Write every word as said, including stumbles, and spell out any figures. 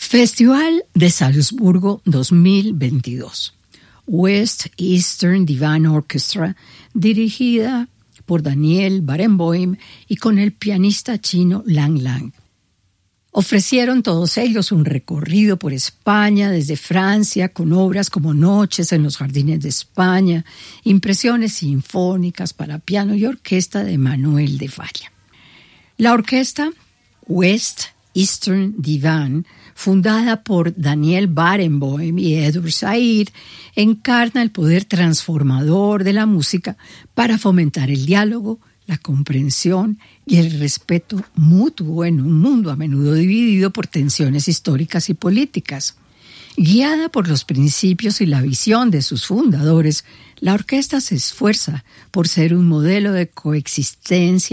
Festival de Salzburgo dos mil veintidós. West Eastern Divan Orchestra, dirigida por Daniel Barenboim y con el pianista chino Lang Lang. Ofrecieron todos ellos un recorrido por España, desde Francia, con obras como Noches en los Jardines de España, impresiones sinfónicas para piano y orquesta de Manuel de Falla. La orquesta West Eastern Divan, fundada por Daniel Barenboim y Edward Said, encarna el poder transformador de la música para fomentar el diálogo, la comprensión y el respeto mutuo en un mundo a menudo dividido por tensiones históricas y políticas. Guiada por los principios y la visión de sus fundadores, la orquesta se esfuerza por ser un modelo de coexistencia